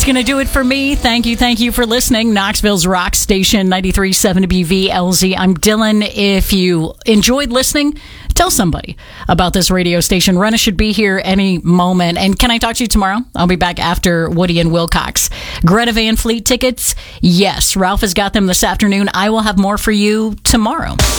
going to do it for me. Thank you for listening. Knoxville's Rock Station 93.7 WVLZ. I'm Dylan. If you enjoyed listening, tell somebody about this radio station. Renna should be here any moment. And can I talk to you tomorrow? I'll be back after Woody and Wilcox. Greta Van Fleet tickets? Yes. Ralph has got them this afternoon. I will have more for you tomorrow.